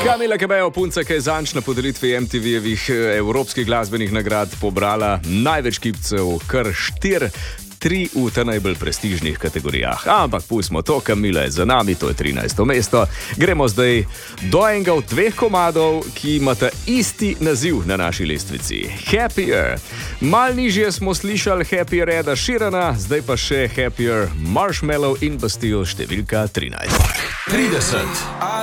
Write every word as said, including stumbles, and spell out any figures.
Camila Cabello, punca, ki je zanč na podelitvi M T V-jevih evropskih glasbenih nagrad pobrala največ kipcev, kar štiri, tri v te najbolj prestižnih kategorijah. Ampak pustimo to, Camila je za nami, to je trinajsto mesto. Gremo zdaj do enega od dveh komadov, ki imata isti naziv na naši lestvici. Happier. Mal nižje smo slišali Happier Eda Sheerana, zdaj pa še Happier Marshmello in Bastille številka trinajst. trideset.